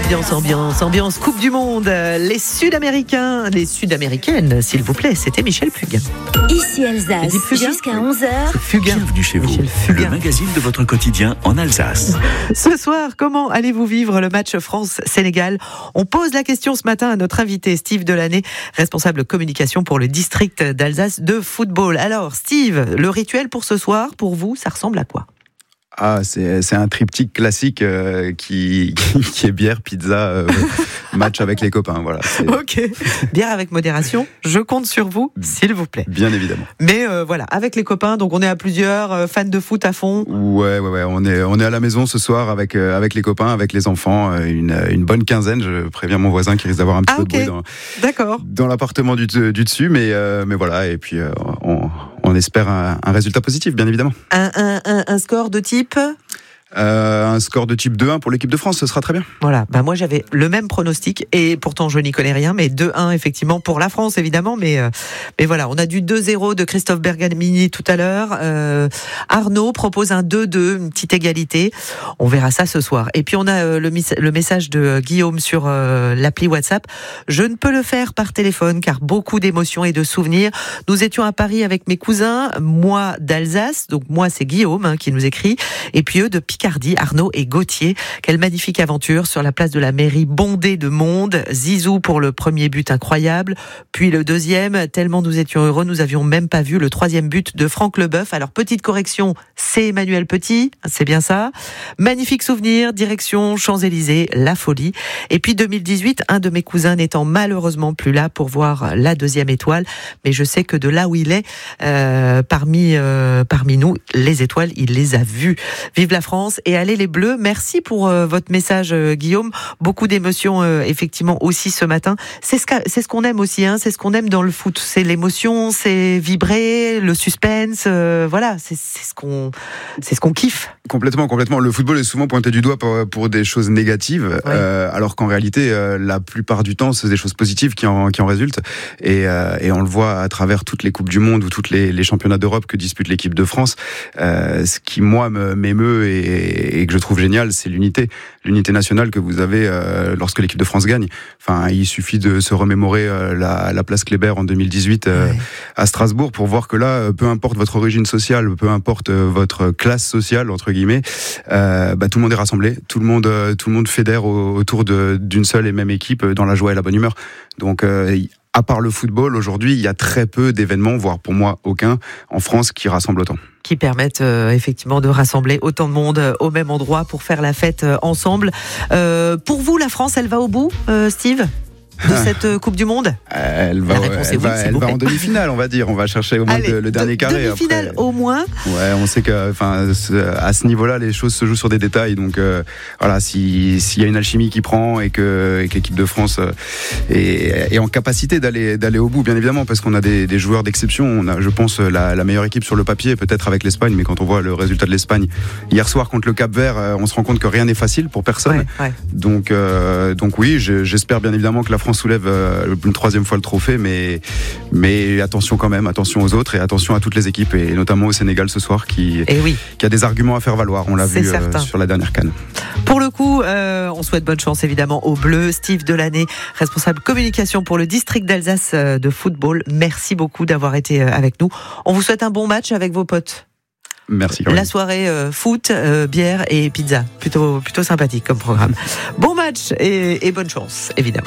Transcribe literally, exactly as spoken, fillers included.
Ambiance, ambiance, ambiance Coupe du Monde. Les Sud-Américains, les Sud-Américaines, s'il vous plaît, c'était Michel Fugain. Ici Alsace, jusqu'à onze heures. Fugain. Bienvenue chez vous, le magazine de votre quotidien en Alsace. Ce soir, comment allez-vous vivre le match France-Sénégal ? On pose la question ce matin à notre invité Steve Delaney, responsable communication pour le district d'Alsace de football. Alors Steve, le rituel pour ce soir, pour vous, ça ressemble à quoi ? Ah, c'est, c'est un triptyque classique euh, qui, qui est bière, pizza, euh, match avec les copains. Voilà, c'est... Ok, bière avec modération, je compte sur vous, s'il vous plaît. Bien évidemment. Mais euh, voilà, avec les copains, donc on est à plusieurs, euh, fans de foot à fond. Ouais, ouais, ouais, on est, on est à la maison ce soir avec, euh, avec les copains, avec les enfants, euh, une, une bonne quinzaine. Je préviens mon voisin qui risque d'avoir un petit ah, peu okay. de bruit dans, D'accord. dans l'appartement du, du dessus, mais, euh, mais voilà, et puis euh, on, on espère un, un résultat positif, bien évidemment. Un, un, un, un score de type Euh, un score de type deux un pour l'équipe de France, ce sera très bien. Voilà, bah moi j'avais le même pronostic et pourtant je n'y connais rien, mais deux un effectivement pour la France évidemment, mais, euh, mais voilà, on a du deux zéro de Christophe Bergamini tout à l'heure. Euh, Arnaud propose un deux deux, une petite égalité. On verra ça ce soir. Et puis on a euh, le, le message de Guillaume sur euh, l'appli WhatsApp. Je ne peux le faire par téléphone car beaucoup d'émotions et de souvenirs. Nous étions à Paris avec mes cousins, moi d'Alsace, donc moi c'est Guillaume hein, qui nous écrit, et puis eux de Picardie, Arnaud et Gauthier. Quelle magnifique aventure sur la place de la mairie bondée de monde. Zizou pour le premier but incroyable, puis le deuxième, tellement nous étions heureux, nous avions même pas vu le troisième but de Franck Leboeuf. Alors petite correction, c'est Emmanuel Petit, c'est bien ça. Magnifique souvenir, direction Champs-Élysées, la folie. Et puis deux mille dix-huit, un de mes cousins n'étant malheureusement plus là pour voir la deuxième étoile, mais je sais que de là où il est, euh, parmi, euh, parmi nous, les étoiles, il les a vues. Vive la France et allez les Bleus. Merci pour euh, votre message euh, Guillaume. Beaucoup d'émotions euh, effectivement aussi ce matin. C'est ce, c'est ce qu'on aime aussi, hein. C'est ce qu'on aime dans le foot. C'est l'émotion, c'est vibrer, le suspense. Euh, voilà, c'est, c'est ce qu'on, c'est ce qu'on kiffe. Complètement, complètement. Le football est souvent pointé du doigt pour, pour des choses négatives, ouais. euh, alors qu'en réalité, euh, la plupart du temps, c'est des choses positives qui en, qui en résultent. Et, euh, et on le voit à travers toutes les coupes du monde ou toutes les, les championnats d'Europe que dispute l'équipe de France. Euh, ce qui moi me, m'émeut et, et que je trouve génial, c'est l'unité, l'unité nationale que vous avez euh, lorsque l'équipe de France gagne. Enfin, il suffit de se remémorer euh, la, la place Kléber en deux mille dix-huit euh, ouais. à Strasbourg pour voir que là, peu importe votre origine sociale, peu importe votre classe sociale entre guillemets, euh, bah, tout le monde est rassemblé, tout le monde, euh, tout le monde fédère au, autour de, d'une seule et même équipe dans la joie et la bonne humeur. Donc euh, à part le football, aujourd'hui, il y a très peu d'événements, voire pour moi aucun, en France qui rassemblent autant. Qui permettent euh, effectivement de rassembler autant de monde euh, au même endroit pour faire la fête euh, ensemble. Euh, pour vous, la France, elle va au bout, euh, Steve ? De cette euh, Coupe du Monde ? Elle va, elle oui, va, elle va en demi-finale, on va dire. On va chercher au moins Allez, le, le dernier de, carré. Demi-finale après. au moins. Ouais, on sait que, enfin, à ce niveau-là, les choses se jouent sur des détails. Donc, euh, voilà, si s'il y a une alchimie qui prend et que, et que l'équipe de France est, est en capacité d'aller d'aller au bout, bien évidemment, parce qu'on a des, des joueurs d'exception. On a, je pense, la, la meilleure équipe sur le papier, peut-être avec l'Espagne, mais quand on voit le résultat de l'Espagne hier soir contre le Cap-Vert, on se rend compte que rien n'est facile pour personne. Ouais, ouais. Donc, euh, donc oui, j'espère bien évidemment que la France soulève euh, une troisième fois le trophée, mais, mais attention quand même, attention aux autres et attention à toutes les équipes, et notamment au Sénégal ce soir qui, oui. qui a des arguments à faire valoir, on l'a C'est vu euh, sur la dernière CAN. Pour le coup, euh, on souhaite bonne chance évidemment aux Bleus. Steve Delaney, responsable communication pour le district d'Alsace de football, merci beaucoup d'avoir été avec nous. On vous souhaite un bon match avec vos potes. Merci. La soirée euh, foot, euh, bière et pizza, plutôt, plutôt sympathique comme programme. Bon match et, et bonne chance évidemment.